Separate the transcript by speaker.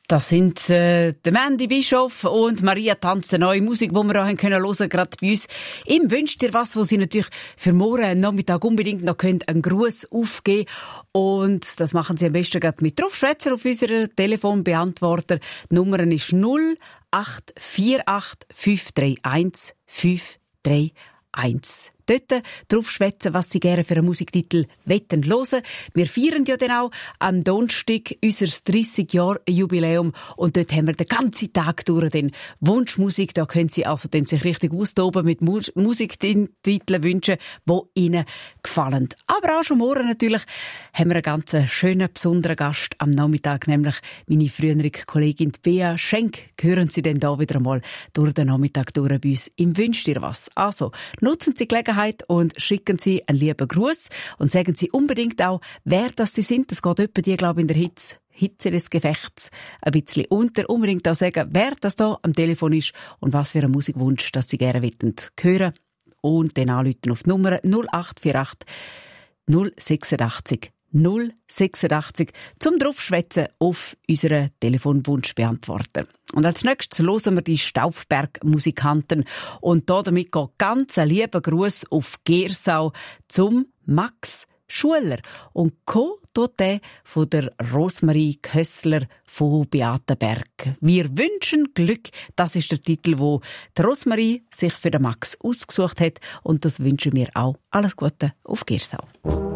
Speaker 1: Das sind der Mandy Bischof und Maria Tanze, neue Musik, die wir auch hören können, gerade bei uns im «Wünsch dir was», wo sie natürlich für morgen Nachmittag unbedingt noch einen Gruß aufgeben können. Und das machen sie am besten gerade mit draufschwätzen auf unserer Telefonbeantworter. Die Nummer ist 0848 531 531. Dort draufschwätzen, was Sie gerne für einen Musiktitel hören wollen. Wir feiern ja dann auch am Donnerstag unser 30-Jahr-Jubiläum und dort haben wir den ganzen Tag durch den Wunschmusik. Da können Sie also dann sich richtig austoben mit Musiktiteln wünschen, die Ihnen gefallen. Aber auch schon morgen natürlich haben wir einen ganz schönen, besonderen Gast am Nachmittag, nämlich meine frühere Kollegin Bea Schenk. Hören Sie denn da wieder einmal durch den Nachmittag durch bei uns im «Wünsch dir was». Also, nutzen Sie die Gelegenheit und schicken Sie einen lieben Gruß und sagen Sie unbedingt auch, wer das Sie sind. Das geht etwa die, glaube ich, in der Hitze des Gefechts ein bisschen unter. Unbedingt auch sagen, wer das da am Telefon ist und was für einen Musikwunsch, das Sie gerne hören und dann anrufen auf die Nummer 0848 086 086 zum draufschwätzen auf unseren Telefonwunschbeantworter. Und als nächstes hören wir die Staufberg-Musikanten und damit geht ganz ein lieber Gruß auf Gersau zum Max Schuler und Co. tut der von der Rosmarie Kössler von Beatenberg. Wir wünschen Glück, das ist der Titel, wo die Rosmarie sich für den Max ausgesucht hat und das wünschen wir auch. Alles Gute auf Gersau.